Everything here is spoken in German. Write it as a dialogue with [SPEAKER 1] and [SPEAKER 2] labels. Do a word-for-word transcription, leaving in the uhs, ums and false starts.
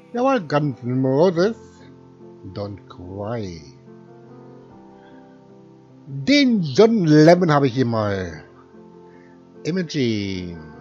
[SPEAKER 1] Jawohl, Guns N' Roses, Don't Cry. Den John Lemon habe ich hier mal. Imaging.